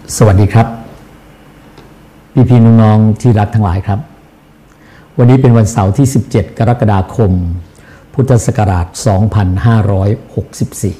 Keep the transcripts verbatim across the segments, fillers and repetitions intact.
สวัสดีครับพี่พี่น้องๆที่รักทั้งหลายครับวันนี้เป็นวันเสาร์ที่สิบเจ็ดกรกฎาคมพุทธศักราชสองพันห้าร้อยหกสิบสี่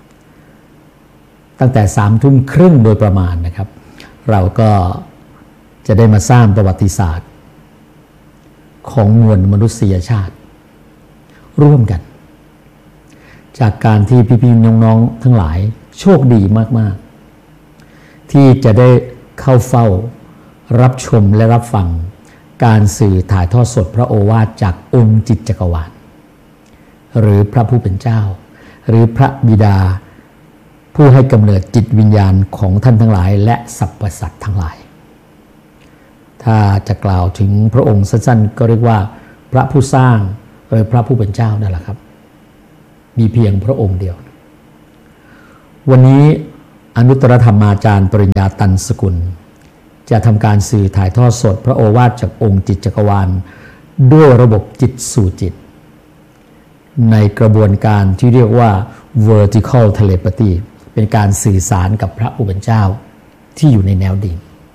ตั้งแต่สามทุ่มครึ่งโดยประมาณนะครับเราก็จะได้มาสร้างประวัติศาสตร์ของมวลมนุษยชาติร่วมกันจากการที่พี่พี่น้องๆทั้งหลายโชคดีมากๆที่จะได้เข้าเฝ้ารับชมและรับฟังการสื่อถ่ายทอดสดพระโอวาทจากองค์จิตจักรวาลหรือพระผู้เป็นเจ้าหรือพระบิดาผู้ให้กำเนิดจิตวิญญาณของท่านทั้งหลายและสรรพสัตว์ทั้งหลายถ้าจะกล่าวถึงพระองค์สั้นๆก็เรียกว่าพระผู้สร้างหรือพระผู้เป็นเจ้านั่นแหละครับมีเพียงพระองค์เดียววันนี้อนุตตรธรรมาจารย์ปริญญาตันสกุลจะทำการสื่อถ่ายทอดสดพระโอวาทจากองค์จิตจักรวาลด้วยระบบจิตสู่จิตในกระบวนการที่เรียกว่า vertical telepathy เป็นการสื่อสารกับพระผู้เป็นเจ้าที่อยู่ในแนวดิ่ง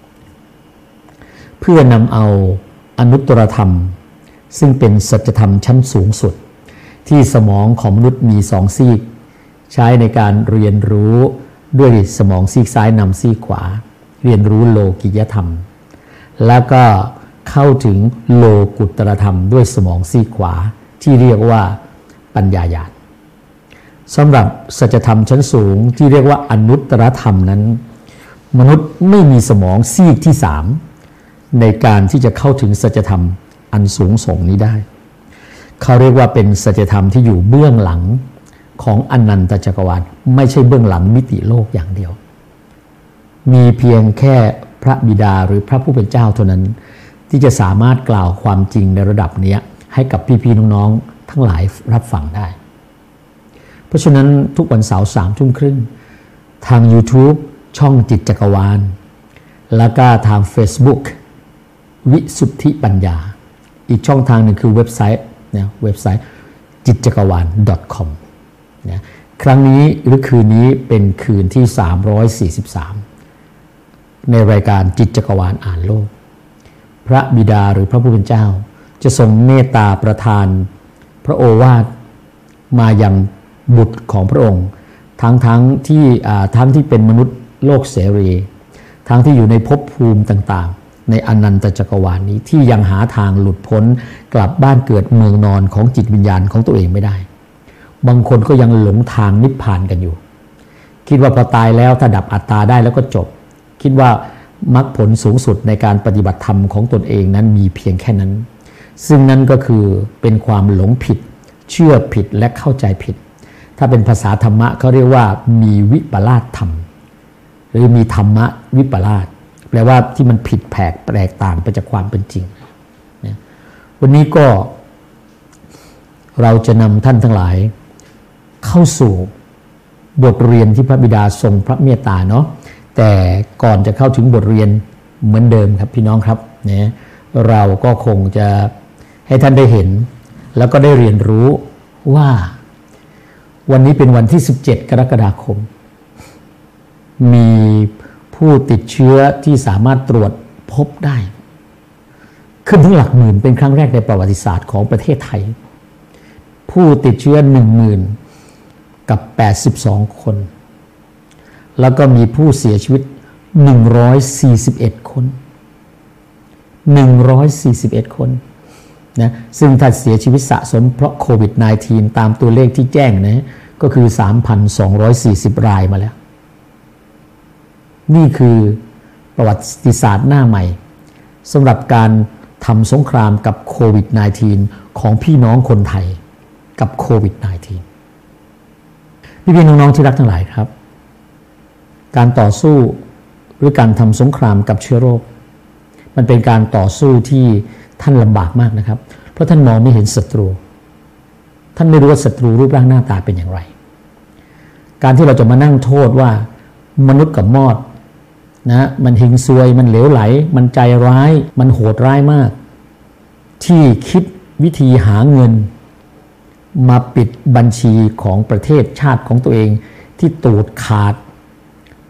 เพื่อนำเอาอนุตตรธรรมซึ่งเป็นสัจธรรมชั้นสูงสุดที่สมองของมนุษย์มีสองซีกใช้ในการเรียนรู้ด้วยสมองซีกซ้ายนำซีกขวาเรียนรู้โลกิยธรรมแล้วก็เข้าถึงโลกุตตรธรรมด้วยสมองซีกขวาที่เรียกว่าปัญญาญาณสำหรับสัจธรรมชั้นสูงที่เรียกว่าอนุตตรธรรมนั้นมนุษย์ไม่มีสมองซีกที่สามในการที่จะเข้าถึงสัจธรรมอันสูงส่งนี้ได้เขาเรียกว่าเป็นสัจธรรมที่อยู่เบื้องหลังของอนันตจักรวาลไม่ใช่เบื้องหลังมิติโลกอย่างเดียวมีเพียงแค่พระบิดาหรือพระผู้เป็นเจ้าเท่านั้นที่จะสามารถกล่าวความจริงในระดับนี้ให้กับพี่ๆน้องๆทั้งหลายรับฟังได้เพราะฉะนั้นทุกวันเสาร์สามทุ่มครึ่งทาง YouTube ช่องจิตจักรวาลแล้วก็ทาง Facebook วิสุทธิปัญญาอีกช่องทางหนึ่งคือเว็บไซต์นะเว็บไซต์จิตจักรวาล .com นะครั้งนี้หรือคืนนี้เป็นคืนที่สามร้อยสี่สิบสามในรายการจิตจักรวาลอ่านโลกพระบิดาหรือพระผู้เป็นเจ้าจะทรงเมตตาประทานพระโอวาทมายังบุตรของพระองค์ทั้งทั้งที่ทั้งที่เป็นมนุษย์โลกเสรีทั้งที่อยู่ในภพภูมิต่างๆในอนันตจักรวาลนี้ที่ยังหาทางหลุดพ้นกลับบ้านเกิดเมืองนอนของจิตวิญญาณของตัวเองไม่ได้บางคนก็ยังหลงทางนิพพานกันอยู่คิดว่าพอตายแล้วถ้าดับอัตตาได้แล้วก็จบคิดว่ามรรคผลสูงสุดในการปฏิบัติธรรมของตนเองนั้นมีเพียงแค่นั้นซึ่งนั่นก็คือเป็นความหลงผิดเชื่อผิดและเข้าใจผิดถ้าเป็นภาษาธรรมะเขาเรียกว่ามีวิปลาสธรรมหรือมีธรรมะวิปลาสแปลว่าที่มันผิดแผกแปลกต่างไปจากความเป็นจริงวันนี้ก็เราจะนำท่านทั้งหลายเข้าสู่บทเรียนที่พระบิดาทรงพระเมตตาเนาะแต่ก่อนจะเข้าถึงบทเรียนเหมือนเดิมครับพี่น้องครับเนี่ยเราก็คงจะให้ท่านได้เห็นแล้วก็ได้เรียนรู้ว่าวันนี้เป็นวันที่สิบเจ็ดกรกฎาคมมีผู้ติดเชื้อที่สามารถตรวจพบได้ขึ้นถึงหลักหมื่นเป็นครั้งแรกในประวัติศาสตร์ของประเทศไทยผู้ติดเชื้อ หนึ่งหมื่น กับแปดสิบสองคนแล้วก็มีผู้เสียชีวิตหนึ่งร้อยสี่สิบเอ็ดคนหนึ่งร้อยสี่สิบเอ็ดคนนะซึ่งถ้าเสียชีวิตสะสมเพราะโควิด สิบเก้า ตามตัวเลขที่แจ้งนะก็คือ สามพันสองร้อยสี่สิบ รายมาแล้วนี่คือประวัติศาสตร์หน้าใหม่สำหรับการทำสงครามกับโควิด สิบเก้า ของพี่น้องคนไทยกับโควิด สิบเก้า พี่พี่น้องๆที่รักทั้งหลายครับการต่อสู้หรือการทำสงครามกับเชื้อโรคมันเป็นการต่อสู้ที่ท่านลำบากมากนะครับเพราะท่านมองไม่เห็นศัตรูท่านไม่รู้ว่าศัตรูรูปร่างหน้าตาเป็นอย่างไรการที่เราจะมานั่งโทษว่ามนุษย์กับมอดนะมันหิงซวยมันเหลวไหลมันใจร้ายมันโหดร้ายมากที่คิดวิธีหาเงินมาปิดบัญชีของประเทศชาติของตัวเองที่ตูดขาด เพ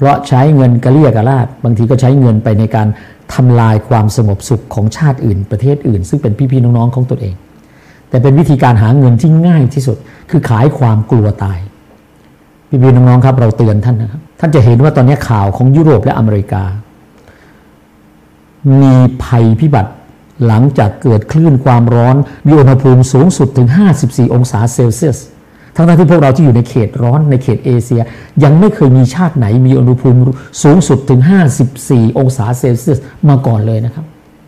ราะใช้เงินกระเลี่ยกระลาดบางทีก็ใช้เงินไปในการทำลายความสงบสุขของชาติอื่นประเทศอื่นซึ่งเป็นพี่ๆน้องๆของตนเองแต่เป็นวิธีการหาเงินที่ง่ายที่สุดคือขายความกลัวตายพี่ๆน้องๆครับเราเตือนท่านนะครับท่านจะเห็นว่าตอนนี้ข่าวของยุโรปและอเมริกามีภัยพิบัติหลังจากเกิดคลื่นความร้อนมีอุณหภูมิสูงสุดถึงห้าสิบสี่องศาเซลเซียสทั้งๆที่พวกเราที่อยู่ในเขตร้อนในเขตเอเชียยังไม่เคยมีชาติไหนมีอุณหภูมิสูงสุดถึงห้าสิบสี่องศาเซลเซียสมาก่อนเลยนะครับ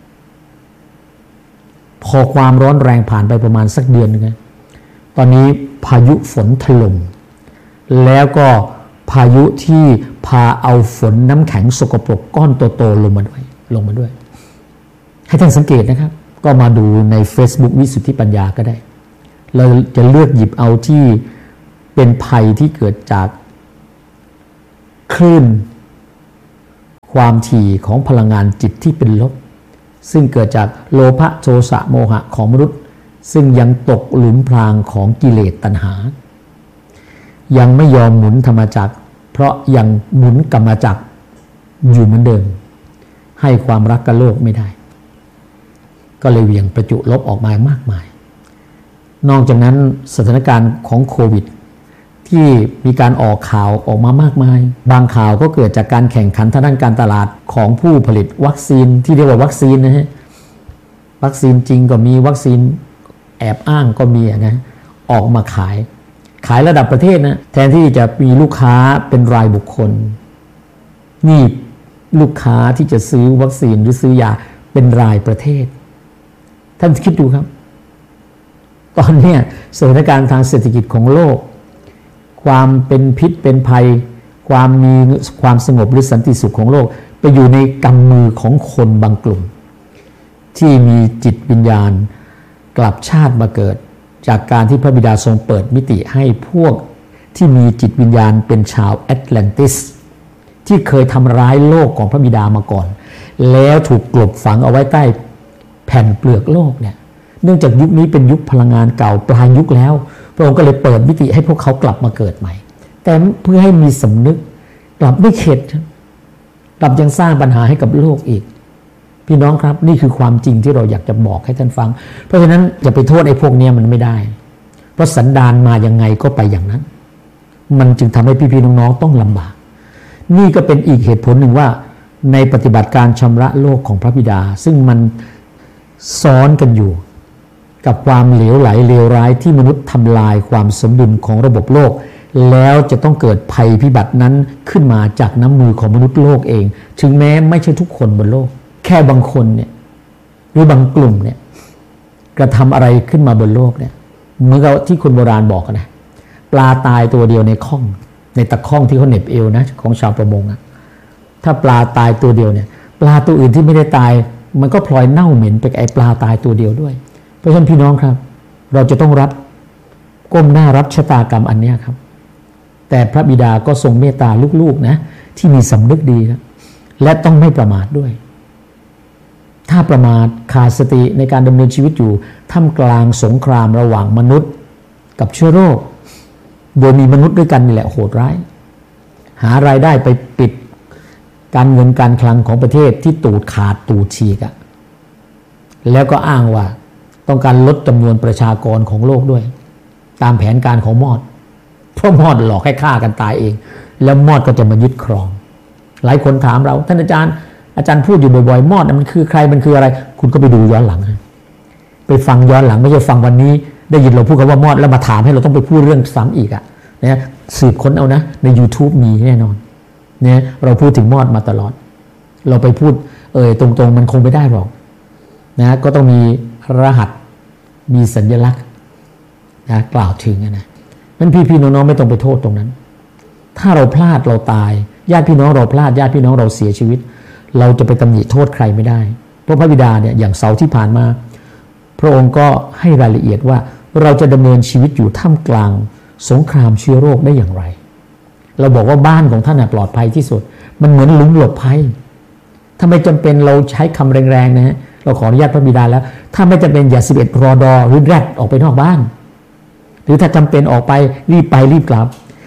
พอความร้อนแรงผ่านไปประมาณสักเดือนนึงตอนนี้พายุฝนถล่มแล้วก็พายุที่พาเอาฝนน้ำแข็งสกปรกก้อนโตๆลงมาด้วยลงมาด้วยให้ท่านสังเกตนะครับก็มาดูใน Facebook วิสุทธิปัญญาก็ได้เราจะเลือกหยิบเอาที่เป็นภัยที่เกิดจากคลื่นความถี่ของพลังงานจิตที่เป็นลบซึ่งเกิดจากโลภะโทสะโมหะของมนุษย์ซึ่งยังตกหลุมพรางของกิเลสตัณหายังไม่ยอมหมุนธรรมจักรเพราะยังหมุนกรรมจักรอยู่เหมือนเดิมให้ความรักกับโลกไม่ได้ก็เลยเหวี่ยงประจุลบออกมามากมายนอกจากนั้นสถานการณ์ของโควิดที่มีการออกข่าวออกมามากมายบางข่าวก็เกิดจากการแข่งขันทางด้านการตลาดของผู้ผลิตวัคซีนที่เรียกว่าวัคซีนนะฮะวัคซีนจริงก็มีวัคซีนแอบอ้างก็มีนะออกมาขายขายระดับประเทศนะแทนที่จะมีลูกค้าเป็นรายบุคคลนี่ลูกค้าที่จะซื้อวัคซีนหรือซื้อยาเป็นรายประเทศท่านคิดดูครับตอนนี้สถานการณ์ทางเศรษฐกิจของโลกความเป็นพิษเป็นภัยความมีความสงบหรือสันติสุขของโลกไปอยู่ในกำมือของคนบางกลุ่มที่มีจิตวิญญาณกลับชาติมาเกิดจากการที่พระบิดาทรงเปิดมิติให้พวกที่มีจิตวิญญาณเป็นชาวแอตแลนติสที่เคยทำร้ายโลกของพระบิดามาก่อนแล้วถูกกลบฝังเอาไว้ใต้แผ่นเปลือกโลกเนี่ยเนื่องจากยุคนี้เป็นยุคพลังงานเก่าปลายยุคแล้วพระองค์ก็เลยเปิดมิติให้พวกเขากลับมาเกิดใหม่แต่เพื่อให้มีสำนึกกลับไม่เข็ดกลับยังสร้างปัญหาให้กับโลกอีกพี่น้องครับนี่คือความจริงที่เราอยากจะบอกให้ท่านฟังเพราะฉะนั้นอย่าไปโทษไอ้พวกนี้มันไม่ได้เพราะสันดานมายังไงก็ไปอย่างนั้นมันจึงทำให้พี่ๆน้องๆต้องลำบากนี่ก็เป็นอีกเหตุผลหนึ่งว่าในปฏิบัติการชำระโลกของพระบิดาซึ่งมันซ้อนกันอยู่กับความเหลวไหลเลวร้ายที่มนุษย์ทำลายความสมดุลของระบบโลกแล้วจะต้องเกิดภัยพิบัตินั้นขึ้นมาจากน้ำมือของมนุษย์โลกเองถึงแม้ไม่ใช่ทุกคนบนโลกแค่บางคนเนี่ยหรือบางกลุ่มเนี่ยกระทำอะไรขึ้นมาบนโลกเนี่ยเหมือนกับที่คนโบราณบอกนะปลาตายตัวเดียวในคลองในตะข้องที่เขาเหน็บเอวนะของชาวประมงอะถ้าปลาตายตัวเดียวเนี่ยปลาตัวอื่นที่ไม่ได้ตายมันก็พลอยเน่าเหม็นไปกับไอ้ปลาตายตัวเดียวด้วยเพราะฉะนั้นพี่น้องครับเราจะต้องรับก้มหน้ารับชะตากรรมอันนี้ครับแต่พระบิดาก็ทรงเมตตาลูกๆนะที่มีสำนึกดีนะและต้องไม่ประมาทด้วยถ้าประมาทขาดสติในการดำเนินชีวิตอยู่ท่ามกลางสงครามระหว่างมนุษย์กับเชื้อโรคโดยมีมนุษย์ด้วยกันนี่แหละโหดร้ายหารายได้ไปปิดการเงินการคลังของประเทศที่ตูดขาดตูดฉีกอะแล้วก็อ้างว่าต้องการลดจำนวนประชากรของโลกด้วยตามแผนการของมอดเพราะมอดหลอกให้ฆ่ากันตายเองแล้วมอดก็จะมายึดครองหลายคนถามเราท่านอาจารย์อาจารย์พูดอยู่บ่อยๆมอดมันคือใครมันคืออะไรคุณก็ไปดูย้อนหลังไปฟังย้อนหลังไม่ใช่ฟังวันนี้ได้ยินเราพูดกันว่ามอดแล้วมาถามให้เราต้องไปพูดเรื่องซ้ำอีกอะนะสืบค้นเอานะใน YouTube มีแน่นอนเนี่ยเราพูดถึงมอดมาตลอดเราไปพูดเออตรงๆมันคงไม่ได้หรอกนะก็ต้องมีรหัสมีสัญลักษณ์นะกล่าวถึงนะนั้นพี่ๆน้องๆไม่ต้องไปโทษตรงนั้นถ้าเราพลาดเราตายญาติพี่น้องเราพลาดญาติพี่น้องเราเสียชีวิตเราจะไปตำหนิโทษใครไม่ได้เพราะพระบิดาเนี่ยอย่างเสาร์ที่ผ่านมาพระองค์ก็ให้รายละเอียดว่าเราจะดำเนินชีวิตอยู่ท่ามกลางสงครามเชื้อโรคได้อย่างไรเราบอกว่าบ้านของท่านปลอดภัยที่สุดมันเหมือนหลุมหลบภัยถ้าไม่จำเป็นเราใช้คำแรงๆนะฮะเราขออนุญาตพระบิดาแล้วถ้าไม่จำเป็นอย่าสิบเอ็ดรอดอหรือแรดออกไปนอกบ้านหรือถ้าจำเป็นออกไปรีบไปรีบกลับ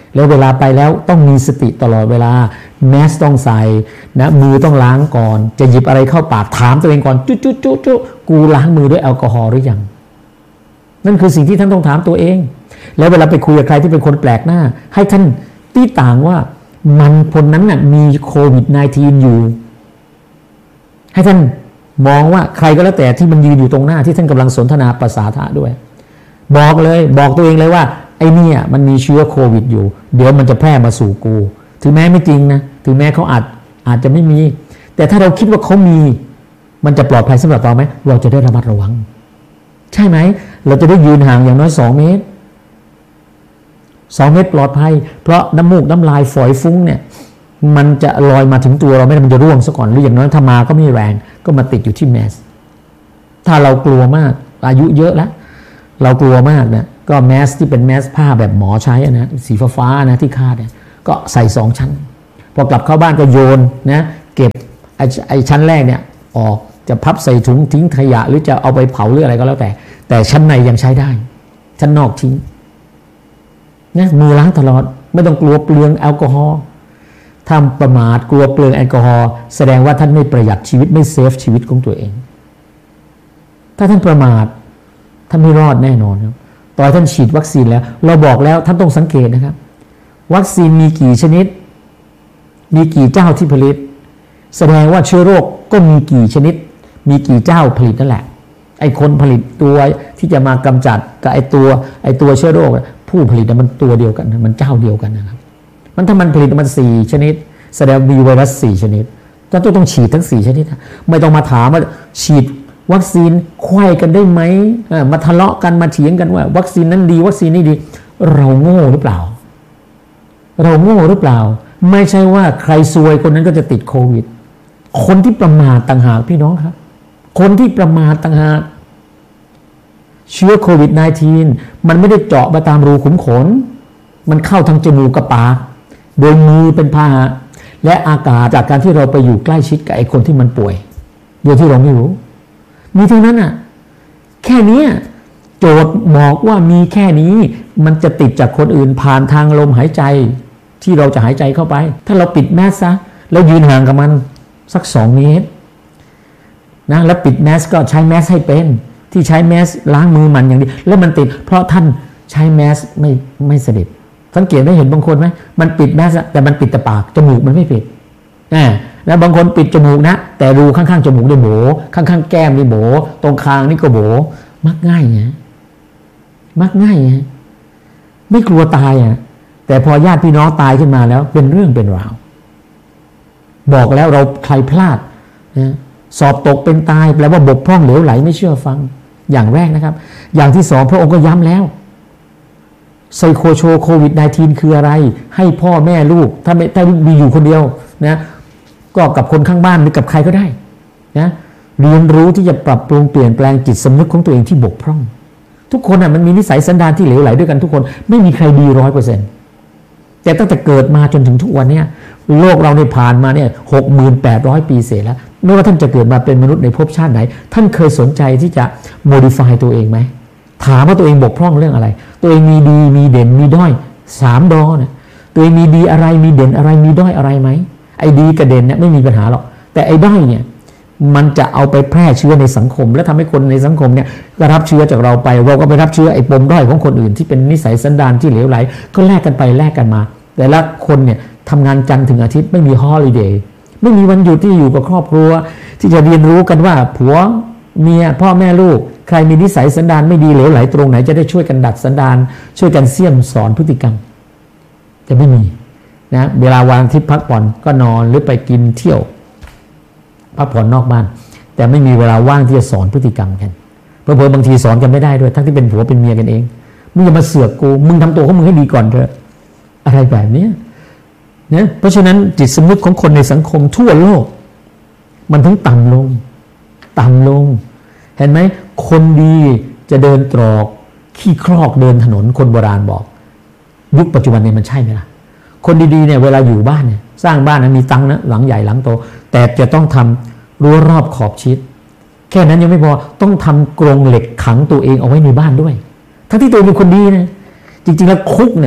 แล้วเวลาไปแล้วต้องมีสติตลอดเวลาแมสต้องใส่นะมือต้องล้างก่อนจะหยิบอะไรเข้าปากถามตัวเองก่อนจุ๊จุ๊จุ๊จุ๊กูล้างมือด้วยแอลกอฮอล์หรือยังนั่นคือสิ่งที่ท่านต้องถามตัวเองแล้วเวลาไปคุยกับใครที่เป็นคนแปลกหน้าให้ท่านตีต่างว่ามันคนนั้นน่ะมีโควิด สิบเก้า อยู่ให้ท่านมองว่าใครก็แล้วแต่ที่มันยืนอยู่ตรงหน้าที่ท่านกำลังสนทนาภาษาทะด้วยบอกเลยบอกตัวเองเลยว่าไอ้นี่มันมีเชื้อโควิดอยู่เดี๋ยวมันจะแพร่มาสู่กูถึงแม้ไม่จริงนะถึงแม้เขาอาจอาจจะไม่มีแต่ถ้าเราคิดว่าเขามีมันจะปลอดภัยสำหรับเราไหมเราจะได้ระมัดระวังใช่ไหมเราจะได้ยืนห่างอย่างน้อยสองเมตรสองเมตรปลอดภัยเพราะน้ำมูกน้ำลายฝอยฟุ้งเนี่ยมันจะลอยมาถึงตัวเราไม่ได้มันจะร่วงซะก่อนหรืออย่างน้อยถ้ามาก็ไม่แรงก็มาติดอยู่ที่แมสถ้าเรากลัวมากอายุเยอะแล้วเรากลัวมากเนี่ยก็แมสที่เป็นแมสผ้าแบบหมอใช้นะสีฟ้าๆนะที่คาดเนี่ยก็ใส่สองชั้นพอกลับเข้าบ้านก็โยนนะเก็บไอ้ไอ้ชั้นแรกเนี่ยออกจะพับใส่ถุงทิ้งขยะหรือจะเอาไปเผาหรืออะไรก็แล้วแต่แต่ชั้นในยังใช้ได้ชั้นนอกทิ้งนะมือล้างตลอดไม่ต้องกลัวเปลืองแอลกอฮอล์ถ้าประมาทกลัวเปลืองแอลกอฮอล์แสดงว่าท่านไม่ประหยัดชีวิตไม่เซฟชีวิตของตัวเองถ้าท่านประมาทท่านไม่รอดแน่นอนครับตอนท่านฉีดวัคซีนแล้วเราบอกแล้วท่านต้องสังเกตนะครับวัคซีนมีกี่ชนิดมีกี่เจ้าที่ผลิตแสดงว่าเชื้อโรคก็มีกี่ชนิดมีกี่เจ้าผลิตนั่นแหละไอ้คนผลิตตัวที่จะมากำจัดกับไอ้ตัวไอ้ตัวเชื้อโรคผู้ผลิตมันตัวเดียวกันมันเจ้าเดียวกันนะครับมันถ้ามันผลิตมันสี่ชนิดแสดงมีไวรัสสี่ชนิดท่านต้องฉีดทั้งสี่ชนิดไม่ต้องมาถามว่าฉีดวัคซีนไขว้กันได้ไหมมาทะเลาะกันมาเถียงกันว่าวัคซีนนั้นดีวัคซีนนี้ดีเราโง่หรือเปล่าเราโง่หรือเปล่าไม่ใช่ว่าใครซวยคนนั้นก็จะติดโควิดคนที่ประมาทต่างหากพี่น้องครับคนที่ประมาทต่างหากเชื้อโควิด สิบเก้า มันไม่ได้เจาะมาตามรูขุมขนมันเข้าทางจมูกกับปากโดยมือเป็นพาหะและอากาศจากการที่เราไปอยู่ใกล้ชิดกับไอ้คนที่มันป่วยโดยที่เราไม่รู้มีเท่านั้นอ่ะแค่นี้โจทย์บอกว่ามีแค่นี้มันจะติดจากคนอื่นผ่านทางลมหายใจที่เราจะหายใจเข้าไปถ้าเราปิดแมสซะแล้วยืนห่างกับมันสักสองเมตรนะแล้วปิดแมสก็ใช้แมสให้เป็นที่ใช้แมสล้างมือมันอย่างดีแล้วมันติดเพราะท่านใช้แมสไม่ไม่สนิทสังเกตได้เห็นบางคนไหมมันปิดแมสแต่มันปิดแต่ปากจมูกมันไม่ปิดอ่าแล้วบางคนปิดจมูกนะแต่รูข้างๆจมูกได้โบข้างๆแก้มนี่โบตรงคางนี่ก็โบมักง่ายไงมักง่ายไงไม่กลัวตายอ่ะแต่พอญาติพี่น้องตายขึ้นมาแล้วเป็นเรื่องเป็นราวบอกแล้วเราใครพลาดนะสอบตกเป็นตายแปลว่าบกพร่องเหลวไหลไม่เชื่อฟังอย่างแรกนะครับอย่างที่สองพระองค์ก็ย้ำแล้วไซโคโชโควิด สิบเก้า คืออะไรให้พ่อแม่ลูกถ้าไม่ถ้ามีอยู่คนเดียวนะก็กับคนข้างบ้านหรือกับใครก็ได้นะเรียนรู้ที่จะปรับปรุงเปลี่ยนแปลงจิตสำนึกของตัวเองที่บกพร่องทุกคนอ่ะมันมีนิสัยสันดานที่เหลวไหลด้วยกันทุกคนไม่มีใครดีร้อยเปอร์เซ็นต์แต่ตั้งแต่เกิดมาจนถึงทุกวันเนี้ยโลกเราในผ่านมาเนี่ยหกหมื่นแปดร้อยปีเศษแล้วไม่ว่าท่านจะเกิดมาเป็นมนุษย์ในภพชาติไหนท่านเคยสนใจที่จะ modify ตัวเองไหมถามว่าตัวเองบกพร่องเรื่องอะไรตัวเองมีดีมีเด่นมีด้อยสามดอเนี่ยตัวเองมีดีอะไรมีเด่นอะไรมีด้อยอะไรไหมไอ้ดีกับเด่นเนี่ยไม่มีปัญหาหรอกแต่ไอ้ด้อยเนี่ยมันจะเอาไปแพร่เชื้อในสังคมและทำให้คนในสังคมเนี่ยก็รับเชื้อจากเราไปเราก็ไปรับเชื้อไอ้ปมด้อยของคนอื่นที่เป็นนิสัยสันดานที่เหลวไหลก็แลกกันไปแลกกันมาแต่ละคนเนี่ยทำงานจันทร์ถึงอาทิตย์ไม่มีฮอลิเดย์ไม่มีวันหยุดที่อยู่กับครอบครัวที่จะเรียนรู้กันว่าผัวเมียพ่อแม่ลูกใครมีนิสัยสันดานไม่ดีเหลวไหลตรงไหนจะได้ช่วยกันดัดสันดานช่วยกันเสี่ยมสอนพฤติกรรมจะไม่มีนะเวลาวันอาทิตย์พักผ่อนก็นอนหรือไปกินเที่ยวพักผ่อนนอกบ้านแต่ไม่มีเวลาว่างที่จะสอนพฤติกรรมกันเพราะบางทีสอนกันไม่ได้ด้วยทั้งที่เป็นผัวเป็นเมียกันเองมึงอย่ามาเสือกกูมึงทำตัวของมึงให้ดีก่อนเถอะอะไรแบบนี้นะเพราะฉะนั้นจิตสำนึกของคนในสังคมทั่วโลกมันถึงต่ำลงต่ำลงเห็นไหมคนดีจะเดินตรอกขี้ครอกเดินถนนคนโบราณบอกยุคปัจจุบันนี้มันใช่ไหมล่ะคนดีๆเนี่ยเวลาอยู่บ้านเนี่ยสร้างบ้านนะมีตังค์นะหลังใหญ่หลังโตแต่จะต้องทำรั้วรอบขอบชิดแค่นั้นยังไม่พอต้องทำกรงเหล็กขังตัวเองเอาไว้ในบ้านด้วยทั้งที่ตัวเป็นคนดีนะจริงๆแล้วคุกเนี่ย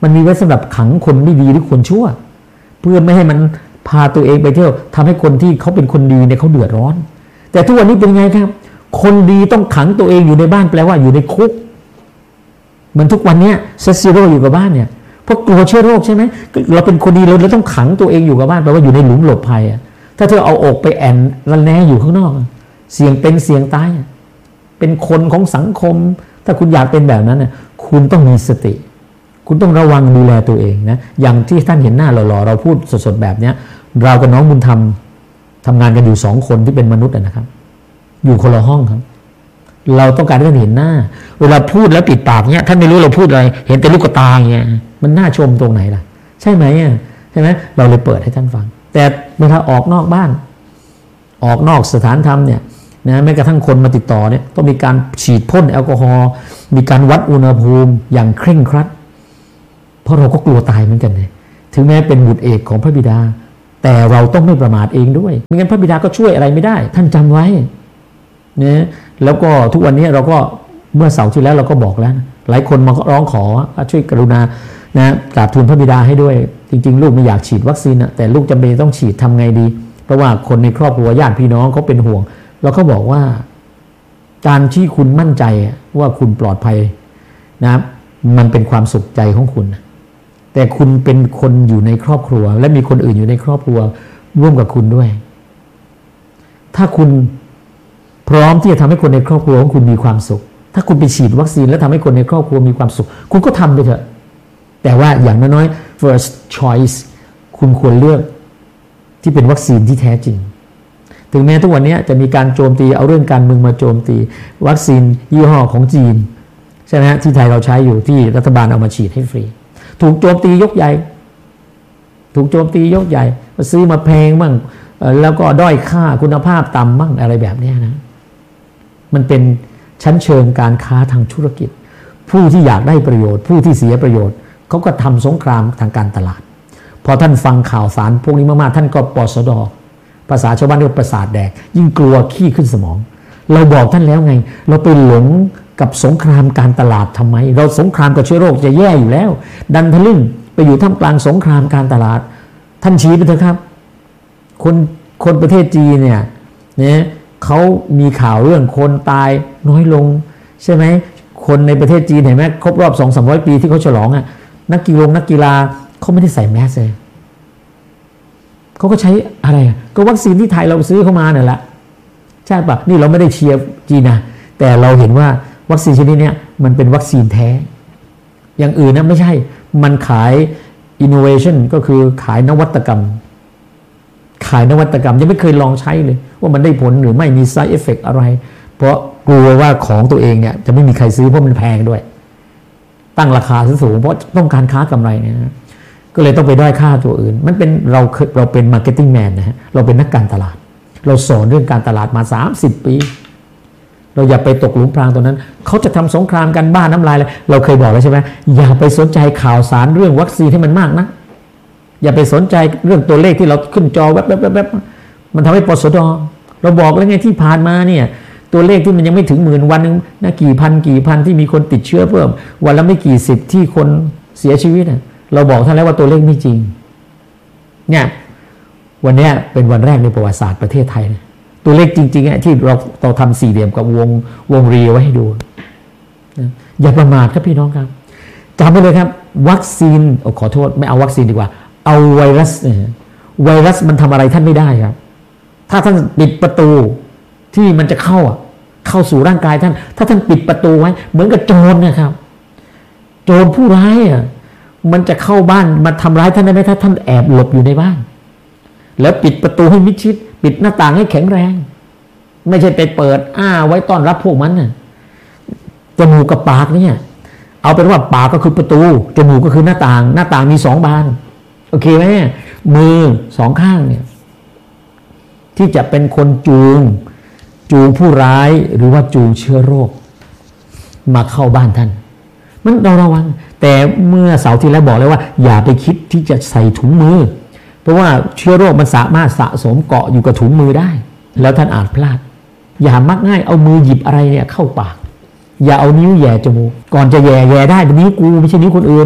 มันมีไว้สำหรับขังคนไม่ดีหรือคนชั่วเพื่อไม่ให้มันพาตัวเองไปเที่ยวทำให้คนที่เขาเป็นคนดีเนี่ยเขาเดือดร้อนแต่ทุกวันนี้เป็นไงครับคนดีต้องขังตัวเองอยู่ในบ้านแปลว่าอยู่ในคุกเหมือนทุกวันนี้เซซิโร่อยู่กับบ้านเนี่ยเพราะกลัวเชื้อโรคใช่ไหมเราเป็นคนดีเราต้องขังตัวเองอยู่กับบ้านแปลว่าอยู่ในหลุมหลบภัยอ่ะถ้าเธอเอาอกไปแอนระแนอยู่ข้างนอกเสี่ยงเป็นเสี่ยงตายเป็นคนของสังคมถ้าคุณอยากเป็นแบบนั้นน่ะคุณต้องมีสติคุณต้องระวังดูแลตัวเองนะอย่างที่ท่านเห็นหน้าหล่อๆเราพูดสดๆแบบเนี้ยเรากับน้องบุญธรรมทำงานกันอยู่สองคนที่เป็นมนุษย์นะครับอยู่คนละห้องครับเราต้องการให้ท่านเห็นหน้าเวลาพูดแล้วปิดปากเนี้ยท่านไม่รู้เราพูดอะไรเห็นแต่ลูกตาเงี้ยมันน่าชมตรงไหนล่ะใช่ไหมใช่ไหมเราเลยเปิดให้ท่านฟังแต่เวลาออกนอกบ้านออกนอกสถานธรรมเนี่ยนะแม้กระทั่งคนมาติดต่อเนี่ยต้องมีการฉีดพ่นแอลกอฮอล์มีการวัดอุณหภูมิอย่างเคร่งครัดเพราะเราก็กลัวตายเหมือนกันเลยถึงแม้เป็นบุตรเอกของพระบิดาแต่เราต้องไม่ประมาทเองด้วยไม่งั้นพระบิดาก็ช่วยอะไรไม่ได้ท่านจำไว้นะแล้วก็ทุกวันนี้เราก็เมื่อเสาร์ที่แล้วเราก็บอกแล้วนะหลายคนมาร้องขอช่วยกรุณานะกราบทูลพระบิดาให้ด้วยจริงๆลูกไม่อยากฉีดวัคซีนนะแต่ลูกจำเป็นต้องฉีดทำไงดีเพราะว่าคนในครอบครัวญาติพี่น้องเขาเป็นห่วงเราก็บอกว่าการที่คุณมั่นใจว่าคุณปลอดภัยนะมันเป็นความสุขใจของคุณแต่คุณเป็นคนอยู่ในครอบครัวและมีคนอื่นอยู่ในครอบครัวร่วมกับคุณด้วยถ้าคุณพร้อมที่จะทำให้คนในครอบครัวของคุณมีความสุขถ้าคุณไปฉีดวัคซีนแล้วทำให้คนในครอบครัวมีความสุขคุณก็ทำไปเถอะแต่ว่าอย่างน้อยๆ first choice คุณควรเลือกที่เป็นวัคซีนที่แท้จริงถึงแม้ทุกวันนี้จะมีการโจมตีเอาเรื่องการเมืองมาโจมตีวัคซีนยี่ห้อของจีนใช่ไหมฮะที่ไทยเราใช้อยู่ที่รัฐบาลเอามาฉีดให้ฟรีถูกโจมตียกใหญ่ถูกโจมตียกใหญ่ซื้อมาแพงบ้างแล้วก็ด้อยค่าคุณภาพต่ำบ้างอะไรแบบนี้นะมันเป็นชั้นเชิงการค้าทางธุรกิจผู้ที่อยากได้ประโยชน์ผู้ที่เสียประโยชน์เขาก็ทำสงครามทางการตลาดพอท่านฟังข่าวสารพวกนี้มากๆท่านก็ปสดภาษาชาวบ้านเรียกประสาทแดกยิ่งกลัวขี้ขึ้นสมองเราบอกท่านแล้วไงเราไปหลงกับสงครามการตลาดทำไมเราสงครามกับเชื้อโรคจะแย่อยู่แล้วดันทะลึ่งไปอยู่ท่ามกลางสงครามการตลาดท่านชี้ไปเถอะครับคนคนประเทศจีนเนี่ยเนี่ยเขามีข่าวเรื่องคนตายน้อยลงใช่ไหมคนในประเทศจีนเห็นไหมครบรอบสองสามร้อยปีที่เขาฉลองอ่ะนักกีฬานักกีฬาเขาไม่ได้ใส่แมสเลยเขาก็ใช้อะไรก็วัคซีนที่ไทยเราซื้อเข้ามาเนี่ยแหละใช่ปะนี่เราไม่ได้เชียร์จีนนะแต่เราเห็นว่าวัคซีนชนิดนี้มันเป็นวัคซีนแท้อย่างอื่นนะไม่ใช่มันขาย innovation ก็คือขายนวัตกรรมขายนวัตกรรมยังไม่เคยลองใช้เลยว่ามันได้ผลหรือไม่มี side effect อะไรเพราะกลัวว่าของตัวเองเนี่ยจะไม่มีใครซื้อเพราะมันแพงด้วยตั้งราคาสูงเพราะต้องการค้ากำไรเนี่ยนะก็เลยต้องไปด้อยค่าตัวอื่นมันเป็นเราเราเป็น marketing man นะฮะเราเป็นนักการตลาดเราสอนเรื่องการตลาดมาสามสิบปีเราอย่าไปตกหลุมพรางตรงนั้นเขาจะทำสงครามกันบ้านน้ำลายเลยเราเคยบอกแล้วใช่ไหมอย่าไปสนใจข่าวสารเรื่องวัคซีนให้มันมากนะอย่าไปสนใจเรื่องตัวเลขที่เราขึ้นจอแวบๆๆมันทำให้ปสดเราบอกแล้วไงที่ผ่านมาเนี่ยตัวเลขที่มันยังไม่ถึงหมื่นวันนึงนะกี่พันกี่พันที่มีคนติดเชื้อเพิ่มวันละไม่กี่สิบที่คนเสียชีวิตนะเราบอกท่านแล้วว่าตัวเลขไม่จริงเนี่ยวันนี้เป็นวันแรกในประวัติศาสตร์ประเทศไทยนะตัวเลขจริงๆที่เราเราทำสี่เหลี่ยมกับวงวงรีไว้ให้ดูนะอย่าประมาทครับพี่น้องครับจำไว้เลยครับวัคซีนขอโทษไม่เอาวัคซีนดีกว่าเอาไวรัสเนี่ยไวรัสมันทำอะไรท่านไม่ได้ครับถ้าท่านปิดประตูที่มันจะเข้าอ่ะเข้าสู่ร่างกายท่านถ้าท่านปิดประตูไว้เหมือนกับโจรนะครับโจรผู้ร้ายอ่ะมันจะเข้าบ้านมาทำร้ายท่านได้ไหมถ้าท่านแอบหลบอยู่ในบ้านแล้วปิดประตูให้มิดชิดปิดหน้าต่างให้แข็งแรงไม่ใช่ไปเปิดอ้าไว้ต้อนรับพวกมันน่ะจมูกกับปากเนี่ยเอาเป็นว่าปากก็คือประตูจมูกก็คือหน้าต่างหน้าต่างมีสองบานโอเคไหมมือสองข้างเนี่ยที่จะเป็นคนจูงจูงผู้ร้ายหรือว่าจูงเชื้อโรคมาเข้าบ้านท่านมันเราระวังแต่เมื่อเสาร์ที่แล้วบอกแล้วว่าอย่าไปคิดที่จะใส่ถุงมือเพราะว่าเชื้อโรคมันสามารถสะสมเกาะอยู่กับถุงมือได้แล้วท่านอาจพลาดอย่ามักง่ายเอามือหยิบอะไรเนี่ยเข้าปากอย่าเอานิ้วแย่จมูกก่อนจะแย่แย่ได้เป็นนิ้วกูไม่ใช่นิ้วคนอื่น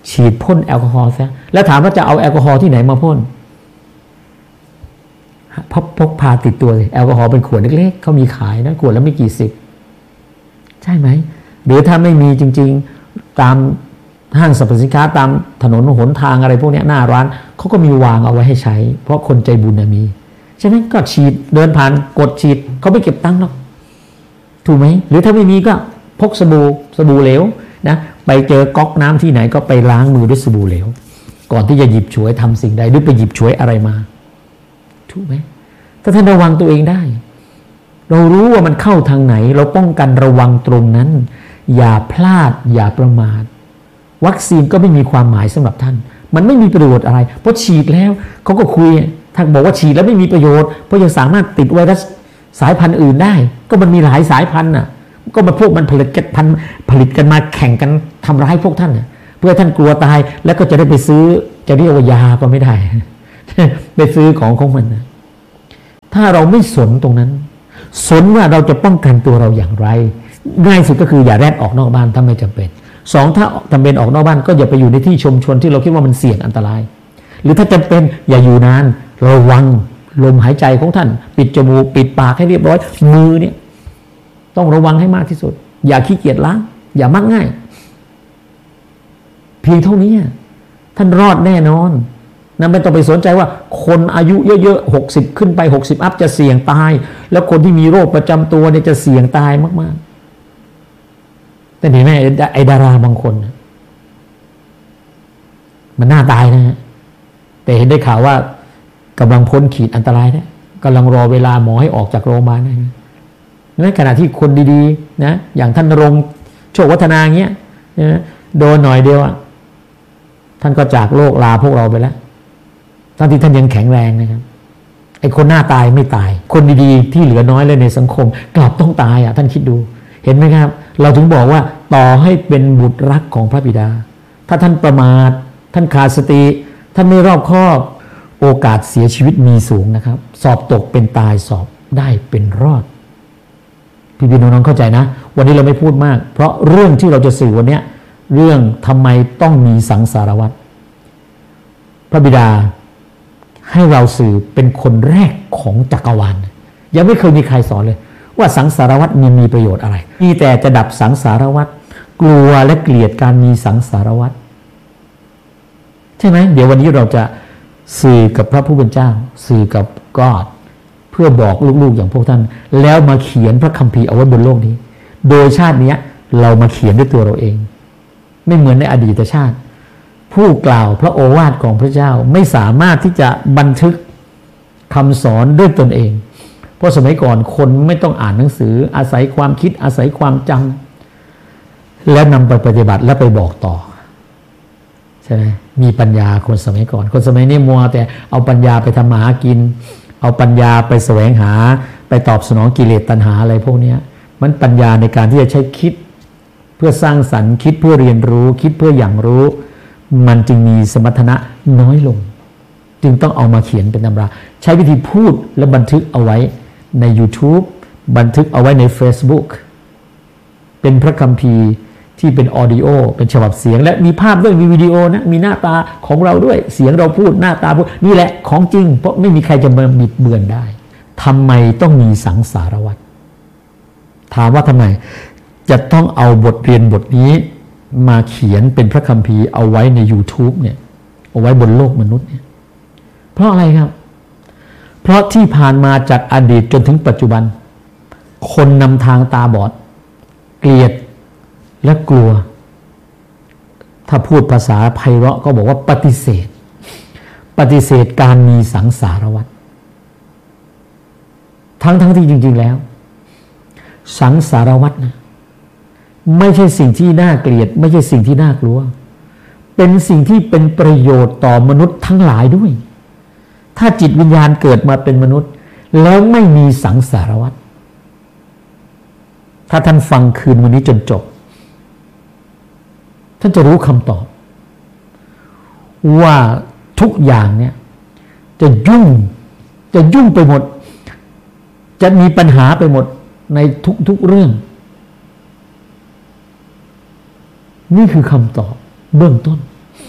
ฉีดพ่นแอลกอฮอล์ซะแล้วถามว่าจะเอาแอลกอฮอล์ที่ไหนมาพ่นพกพกพาติดตัวเลยแอลกอฮอล์เป็นขวดเล็กๆเขามีขายนะขวดละไม่กี่สิบใช่ไหมหรือถ้าไม่มีจริงๆตามห้างสรรพสินค้าตามถนนหนทางอะไรพวกนี้หน้าร้านเขาก็มีวางเอาไว้ให้ใช้เพราะคนใจบุญมีใช่ไหมก็ฉีดเดินผ่านกดฉีดเขาไม่เก็บตังค์หรอกถูกไหมหรือถ้าไม่มีก็พกสบู่สบู่เหลวนะไปเจอก๊อกน้ำที่ไหนก็ไปล้างมือด้วยสบู่เหลวก่อนที่จะหยิบฉวยทำสิ่งใดหรือไปหยิบฉวยอะไรมาถูกไหมถ้าท่านระวังตัวเองได้เรารู้ว่ามันเข้าทางไหนเราป้องกันระวังตรงนั้นอย่าพลาดอย่าประมาทวัคซีนก็ไม่มีความหมายสำหรับท่านมันไม่มีประโยชน์อะไรเพราะฉีดแล้วเขาก็คุยถ้าบอกว่าฉีดแล้วไม่มีประโยชน์เพราะยังสามารถติดไวรัสสายพันธุ์อื่นได้ก็มันมีหลายสายพันธุ์น่ะก็มาพวกมันผลิตกันพันผลิตกันมาแข่งกันทำร้ายพวกท่านเพื่อท่านกลัวตายแล้วก็จะได้ไปซื้อจะเรียกว่ายาก็ไม่ได้ไปซื้อของของมันนะถ้าเราไม่สนตรงนั้นสนว่าเราจะป้องกันตัวเราอย่างไรง่ายสุดก็คืออย่าแรดออกนอกบ้านถ้าไม่จำเป็นสองถ้าจำเป็นออกนอกบ้านก็อย่าไปอยู่ในที่ชุมชนที่เราคิดว่ามันเสี่ยงอันตรายหรือถ้าจำเป็นอย่าอยู่นานระวังลมหายใจของท่านปิดจมูกปิดปากให้เรียบร้อยมือเนี่ยต้องระวังให้มากที่สุดอย่าขี้เกียจล้างอย่ามักง่ายเพียงเท่านี้ท่านรอดแน่นอนนั่นไม่ต้องไปสนใจว่าคนอายุเยอะๆหกสิบขึ้นไปหกสิบอัพจะเสี่ยงตายแล้วคนที่มีโรคประจำตัวเนี่ยจะเสี่ยงตายมากๆแต่เห็นไหมไอ้ดาราบางคนมันน่าตายนะฮะแต่เห็นได้ข่าวว่ากำลังพ้นขีดอันตรายนะกำลังรอเวลาหมอให้ออกจากโรงพยาบาลนะในขณะที่คนดีๆนะอย่างท่านณรงค์โชควัฒนาเงี้ยนะโดนหน่อยเดียวอ่ะท่านก็จากโลกลาพวกเราไปแล้วทั้งที่ท่านยังแข็งแรงนะครับไอ้คนหน้าตายไม่ตายคนดีๆที่เหลือน้อยเลยในสังคมกลับต้องตายอ่ะท่านคิดดูเห็นไหมครับเราถึงบอกว่าต่อให้เป็นบุตรรักของพระบิดาถ้าท่านประมาทท่านขาดสติท่านไม่รอบคอบโอกาสเสียชีวิตมีสูงนะครับสอบตกเป็นตายสอบได้เป็นรอดพี่พี่น้องๆเข้าใจนะวันนี้เราไม่พูดมากเพราะเรื่องที่เราจะสื่อวันนี้เรื่องทำไมต้องมีสังสารวัฏพระบิดาให้เราสื่อเป็นคนแรกของจักรวาลยังไม่เคยมีใครสอนเลยว่าสังสารวัฏมีมีประโยชน์อะไรมีแต่จะดับสังสารวัฏกลัวและเกลียดการมีสังสารวัฏใช่ไหมเดี๋ยววันนี้เราจะสื่อกับพระผู้เป็นเจ้าสื่อกับกอดเพื่อบอกลูกๆอย่างพวกท่านแล้วมาเขียนพระคัมภีร์เอาไว้บนโลกนี้โดยชาตินี้เรามาเขียนด้วยตัวเราเองไม่เหมือนในอดีตชาติผู้กล่าวพระโอวาทของพระเจ้าไม่สามารถที่จะบันทึกคำสอนด้วยตนเองเพราะสมัยก่อนคนไม่ต้องอ่านหนังสืออาศัยความคิดอาศัยความจำแล้วนำไปปฏิบัติและไปบอกต่อใช่ไหมมีปัญญาคนสมัยก่อนคนสมัยนี้มัวแต่เอาปัญญาไปทำมาหากินเอาปัญญาไปแสวงหาไปตอบสนองกิเลสตัณหาอะไรพวกนี้มันปัญญาในการที่จะใช้คิดเพื่อสร้างสรรค์คิดเพื่อเรียนรู้คิดเพื่ออย่างรู้มันจึงมีสมรรถนะน้อยลงจึงต้องเอามาเขียนเป็นตำราใช้วิธีพูดและบันทึกเอาไว้ใน YouTube บันทึกเอาไว้ใน Facebook เป็นพระคัมภีร์ที่เป็นออดิโอเป็นฉบับเสียงและมีภาพด้วยมีวิดีโอนะมีหน้าตาของเราด้วยเสียงเราพูดหน้าตาพูดนี่แหละของจริงเพราะไม่มีใครจะมาบิดเบือนได้ทำไมต้องมีสังสารวัฏถามว่าทำไมจะต้องเอาบทเรียนบทนี้มาเขียนเป็นพระคัมภีร์เอาไว้ใน YouTube เนี่ยเอาไว้บนโลกมนุษย์เนี่ยเพราะอะไรครับเพราะที่ผ่านมาจากอดีตจนถึงปัจจุบันคนนำทางตาบอดเกลียดและกลัวถ้าพูดภาษาไพเราะก็บอกว่าปฏิเสธปฏิเสธการมีสังสารวัฏทั้งทั้งที่จริงๆแล้วสังสารวัฏนะไม่ใช่สิ่งที่น่าเกลียดไม่ใช่สิ่งที่น่ากลัวเป็นสิ่งที่เป็นประโยชน์ต่อมนุษย์ทั้งหลายด้วยถ้าจิตวิญญาณเกิดมาเป็นมนุษย์แล้วไม่มีสังสารวัฏถ้าท่านฟังคืนวันนี้จนจบท่านจะรู้คำตอบว่าทุกอย่างเนี่ยจะยุ่งจะยุ่งไปหมดจะมีปัญหาไปหมดในทุกๆเรื่องนี่คือคำตอบเบื้องต้น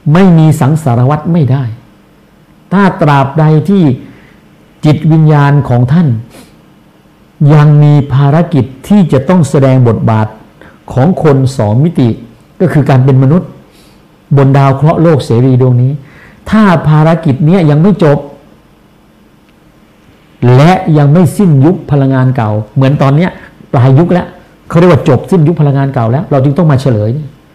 ไม่มีสังสารวัฏไม่ได้ถ้าตราบใดที่จิตวิญญาณของท่านยังมีภารกิจที่จะต้องแสดงบทบาทของคนสองมิติก็คือการเป็นมนุษย์บนดาวเคราะห์โลกเสรีดวงนี้ถ้าภารกิจนี้ยังไม่จบและยังไม่สิ้นยุคพลังงานเก่าเหมือนตอนนี้ปลายยุคแล้วเขาเรียกว่าจบสิ้นยุคพลังงานเก่าแล้วเราจึงต้องมาเฉลย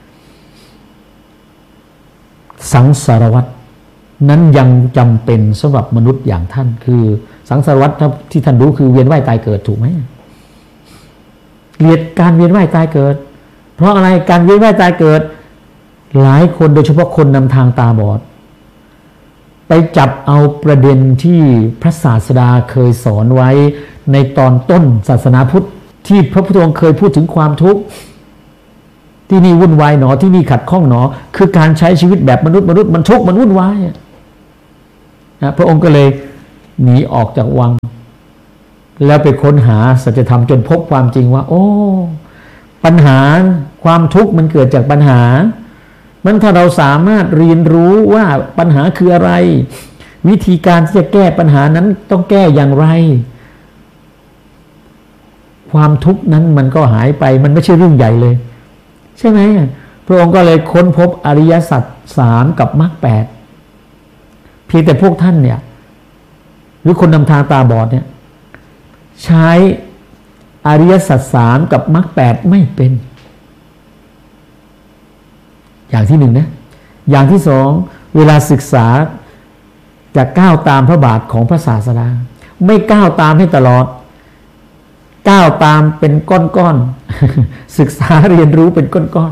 สังสารวัฏนั้นยังจำเป็นสำหรับมนุษย์อย่างท่านคือสังสารวัฏที่ท่านรู้คือเวียนว่ายตายเกิดถูกไหมเกลียดการเวียนว่ายตายเกิดเพราะอะไรการเวียนว่ายตายเกิดหลายคนโดยเฉพาะคนนำทางตาบอดไปจับเอาประเด็นที่พระศาสดาเคยสอนไว้ในตอนต้นศาสนาพุทธที่พระพุทธองค์เคยพูดถึงความทุกข์ที่นี่วุ่นวายหนอที่นี่ขัดข้องหนอคือการใช้ชีวิตแบบมนุษย์มนุษย์มันทุกข์มันวุ่นวายนะพระองค์ก็เลยหนีออกจากวังแล้วไปค้นหาสัจธรรมจนพบความจริงว่าโอ้ปัญหาความทุกข์มันเกิดจากปัญหามันถ้าเราสามารถเรียนรู้ว่าปัญหาคืออะไรวิธีการที่จะแก้ปัญหานั้นต้องแก้อย่างไรความทุกข์นั้นมันก็หายไปมันไม่ใช่เรื่องใหญ่เลยใช่ไหมพระองค์ก็เลยค้นพบอริยสัจสามกับมรรคแปดเพียงแต่พวกท่านเนี่ยหรือคนนำทางตาบอดเนี่ยใช้อริยสัจสามกับมรรคแปดไม่เป็นอย่างที่หนึ่งนะอย่างที่สองเวลาศึกษาจะก้าวตามพระบาทของพระศาสดาไม่ก้าวตามให้ตลอดก้าวตามเป็นก้อนๆศึกษาเรียนรู้เป็นก้อน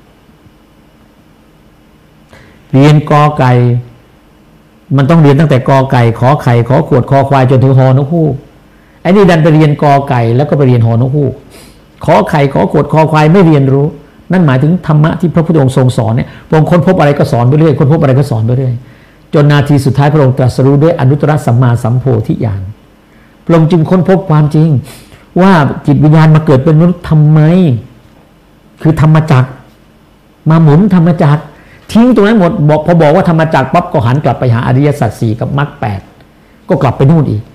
ๆเรียนกอไก่มันต้องเรียนตั้งแต่กอไก่ขอไข่ขอขวดคอควายจนถึงฮอนกฮูกไอ้นี่ดันไปเรียนกอไก่แล้วก็ไปเรียนฮอนกฮูกขอไข่ขอขวดคอควายไม่เรียนรู้นั่นหมายถึงธรรมะที่พระพุทธองค์ทรงสอนเนี่ยพระองค์ค้นพบอะไรก็สอนไปเรื่อยค้นพบอะไรก็สอนไปเรื่อยจนนาทีสุดท้ายพระองค์ตรัสรู้ด้วยอนุตตรสัมมาสัมโพธิญาณพระองค์จึงค้นพบความจริงว่าจิตวิญญาณมาเกิดเป็นมนุษย์ทำไมคือธรรมจักรมาหมุนธรรมจักรทิ้งตรงนั้นหมดบอกพอบอกว่าธรรมจักรปั๊บก็หันกลับไปหาอริยสัจสี่กับมรรคแปดก็กลับไปนู่นอีก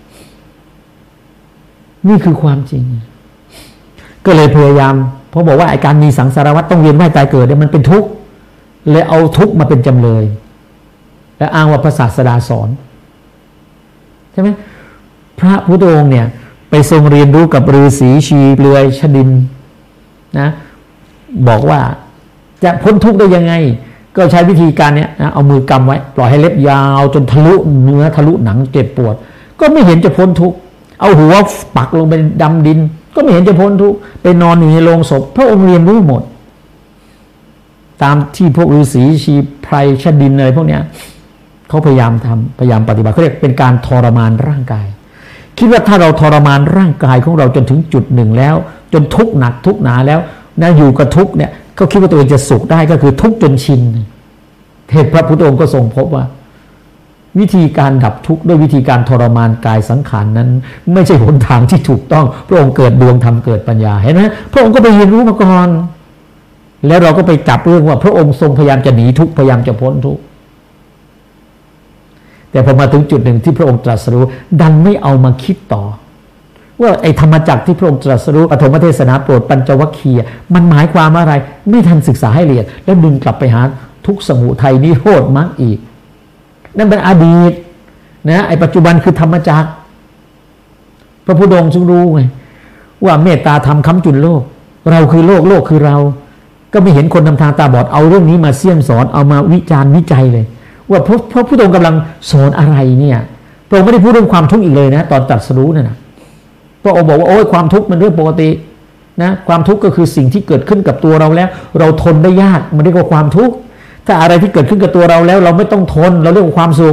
นี่คือความจริงก็เลยพยายามเพราะบอกว่าไอ้การมีสังสารวัฏต้องเวียนว่ายตายเกิดเนี่ยมันเป็นทุกข์เลยเอาทุกข์มาเป็นจำเลยและอ้างว่าพระศาสดาสอนใช่ไหมพระพุทธองค์เนี่ยไปทรงเรียนรู้กับฤาษีชีเปลือยชดินนะบอกว่าจะพ้นทุกข์ได้ยังไงก็ใช้วิธีการเนี้ยนะเอามือกำไว้ปล่อยให้เล็บยาวจนทะลุเนื้อทะลุหนังเจ็บปวดก็ไม่เห็นจะพ้นทุกข์เอาหัวปักลงไปดำดินก็ไม่เห็นจะพ้นทุกข์ไปนอนอยู่ในโรงศพพระองค์เรียนรู้หมดตามที่พวกฤาษีชีไพรชดินเลยพวกเนี้ยเขาพยายามทำพยายามปฏิบัติเขาเรียกเป็นการทรมานร่างกายคิดว่าถ้าเราทรมานร่างกายของเราจนถึงจุดหนึ่งแล้วจนทุกข์หนักทุกข์หนาแล้วนะอยู่กับทุกข์เนี่ยก็คิดว่าตัวเองจะสุขได้ก็คือทุกข์จนชินเทพพระพุทธองค์ก็ทรงพบว่าวิธีการดับทุกข์ด้วยวิธีการทรมานกายสังขาร น, นั้นไม่ใช่หนทางที่ถูกต้องพระองค์เกิดดวงธรรมเกิดปัญญาเห็นไหมพระองค์ก็ไปเรียนรู้มาก่อนแล้วเราก็ไปจับเรื่องว่าพระองค์ทรงพยายามจะหนีทุกข์พยายามจะพ้นทุกข์แต่พอมาถึงจุดหนึ่งที่พระองค์ตรัสรู้ดันไม่เอามาคิดต่อว่าไอ้ธรรมจักรที่พระองค์ตรัสรู้ปฐมเทศนาโปรดปัญจวัคคีย์มันหมายความอะไรไม่ทันศึกษาให้ละเอียดแล้วดึงกลับไปหาทุกข์สมุทัยนิโรธมรรคอีกนั่นเป็นอดีตนะไอ้ปัจจุบันคือธรรมจักรพระพุทธองค์ทรงรู้ไงว่าเมตตาธรรมค้ำจุนโลกเราคือโลกโลกคือเราก็ไม่เห็นคนนำทางตาบอดเอาเรื่องนี้มาเสี่ยมสอนเอามาวิจารณ์วิจัยเลยว่าพระพระพุทธองค์กำลังสอนอะไรเนี่ยพระองค์ไม่ได้พูดเรื่องความทุกข์อีกเลยนะตอนตรัสรู้เนี่ยนะพระองค์บอกว่าโอ้ยความทุกข์มันเรื่องปกตินะความทุกข์ก็คือสิ่งที่เกิดขึ้นกับตัวเราแล้วเราทนได้ยากมันเรียกว่าความทุกข์ถ้าอะไรที่เกิดขึ้นกับตัวเราแล้วเราไม่ต้องทนเราเรียกว่าความสุข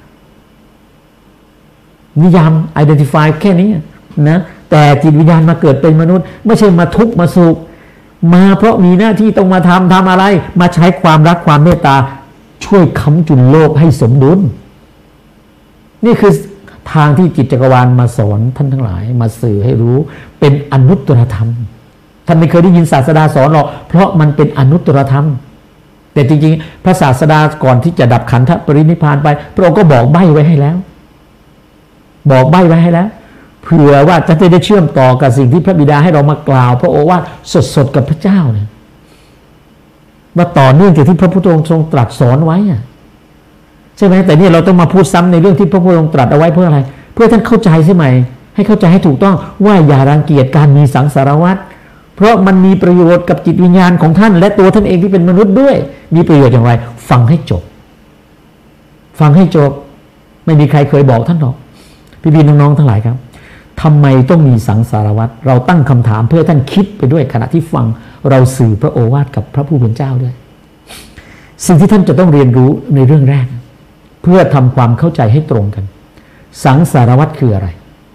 นิยาม identify แค่นี้นะแต่จิตวิญญาณมาเกิดเป็นมนุษย์ไม่ใช่มาทุกข์มาสุขมาเพราะมีหน้าที่ต้องมาทำทำอะไรมาใช้ความรักความเมตตาช่วยค้ำจุนโลกให้สมดุลนี่คือทางที่จิตจักรวาลมาสอนท่านทั้งหลายมาสื่อให้รู้เป็นอนุตตรธรรมท่านไม่เคยได้ยินศาสดาสอนหรอกเพราะมันเป็นอนุตตรธรรมแแต่จริงๆพระศาสดาก่อนที่จะดับขันธปรินิพพานไปพระองค์ก็บอกใบ้ไว้ให้แล้วบอกใบ้ไว้ให้แล้วเผื่อว่าจะได้เชื่อมต่อกับสิ่งที่พระบิดาให้เรามากล่าวพระโอวาทสดๆกับพระเจ้าเนี่ยว่าต่อเนื่องจากที่พระพุทธองค์ทรงตรัสสอนไว้อะใช่ไหมแต่นี่เราต้องมาพูดซ้ำในเรื่องที่พระพุทธองค์ตรัสเอาไว้เพื่ออะไรเพื่อท่านเข้าใจใช่ไหมให้เข้าใจให้ถูกต้องว่าอย่ารังเกียจการมีสังสารวัฏเพราะมันมีประโยชน์กับจิตวิญญาณของท่านและตัวท่านเองที่เป็นมนุษย์ด้วยมีประโยชน์อย่างไรฟังให้จบฟังให้จบไม่มีใครเคยบอกท่านหรอกพี่ๆน้องๆทั้งหลายครับทำไมต้องมีสังสารวัฏเราตั้งคำถามเพื่อท่านคิดไปด้วยขณะที่ฟังเราสื่อพระโอวาทกับพระผู้เป็นเจ้าด้วยสิ่งที่ท่านจะต้องเรียนรู้ในเรื่องแรกเพื่อทำความเข้าใจให้ตรงกันสังสารวัฏคืออะไร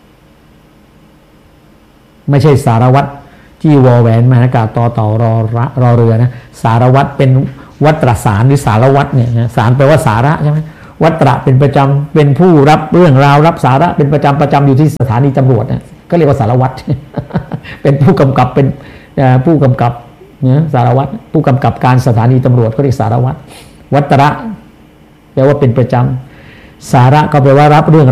ไม่ใช่สารวัตรที่วอแหวนมหากาศต่อต่อรอระรอเรือนะสารวัตรเป็นวัตรสารหรือสารวัตรเนี่ยนะสารแปลว่าสาระใช่ไหมวัตระเป็นประจำเป็นผู้รับเรื่องราวรับสาระเป็นประจำประจำอยู่ที่สถานีตำรวจนะก็เรียกว่าสารวัตร เป็นผู้กำกับเป็นผู้กำกับเนี่ยสารวัตรผู้กำกับการสถานีตำรวจก็เรียกสารวัตรวัตระแปลว่าเป็นประจำสาระก็แปลว่ารับเรื่อง